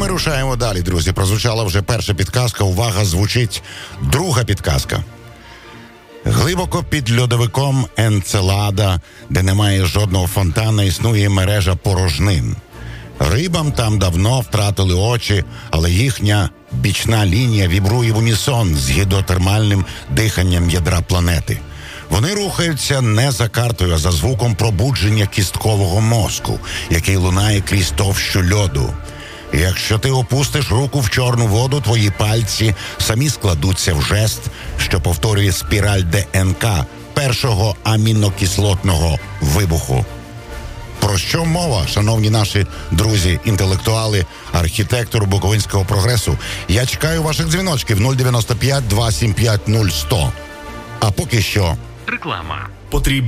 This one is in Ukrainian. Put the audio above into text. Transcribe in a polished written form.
ми рушаємо далі, друзі. Прозвучала вже перша підказка. Увага, звучить друга підказка. Глибоко під льодовиком Енцелада, де немає жодного фонтана, існує мережа порожнин. Рибам там давно втратили очі, але їхня бічна лінія вібрує в унісон з гідротермальним диханням ядра планети. Вони рухаються не за картою, а за звуком пробудження кісткового мозку, який лунає крізь товщу льоду. Якщо ти опустиш руку в чорну воду, твої пальці самі складуться в жест, що повторює спіраль ДНК першого амінокислотного вибуху. Про що мова, шановні наші друзі, інтелектуали, архітектори буковинського прогресу? Я чекаю ваших дзвіночків 095 275 0100. А поки що... Реклама.